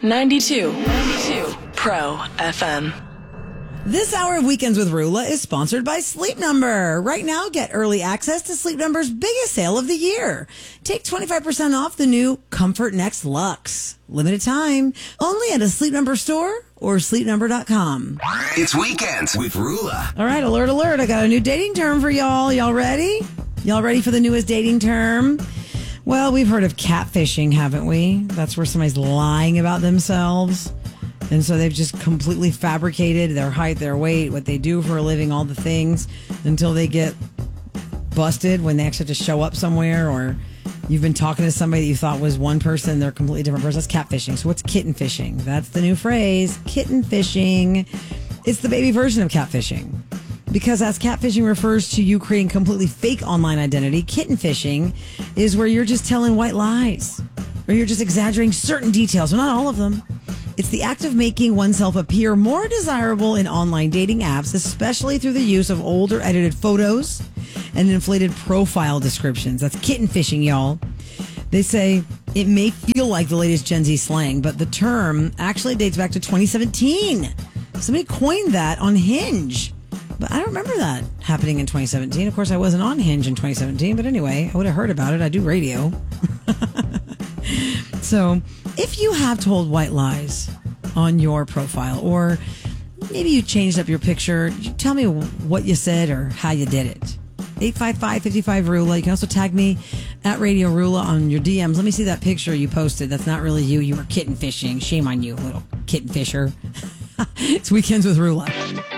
92 Pro FM. This hour of Weekends with Rula is sponsored by Sleep Number. Right now, get early access to Sleep Number's biggest sale of the year. Take 25% off the new Comfort Next Luxe. Limited time, only at a Sleep Number store or sleepnumber.com. It's Weekends with Rula. All right, alert, alert. I got a new dating term for y'all. Y'all ready? Y'all ready for the newest dating term? Well, we've heard of catfishing, haven't we? That's where somebody's lying about themselves. And so they've just completely fabricated their height, their weight, what they do for a living, all the things until they get busted when they actually have to show up somewhere, or you've been talking to somebody that you thought was one person, they're a completely different person. That's catfishing. So what's kitten fishing? That's the new phrase, kitten fishing. It's the baby version of catfishing. Because as catfishing refers to you creating completely fake online identity, kitten fishing is where you're just telling white lies, or you're just exaggerating certain details, but not all of them. It's the act of making oneself appear more desirable in online dating apps, especially through the use of older edited photos and inflated profile descriptions. That's kitten fishing, y'all. They say it may feel like the latest Gen Z slang, but the term actually dates back to 2017. Somebody coined that on Hinge. But I don't remember that happening in 2017. Of course, I wasn't on Hinge in 2017. But anyway, I would have heard about it. I do radio. So if you have told white lies on your profile, or maybe you changed up your picture, tell me what you said or how you did it. 855-55-RULA. You can also tag me at Radio Rula on your DMs. Let me see that picture you posted. That's not really you. You were kitten fishing. Shame on you, little kitten fisher. It's Weekends with Rula.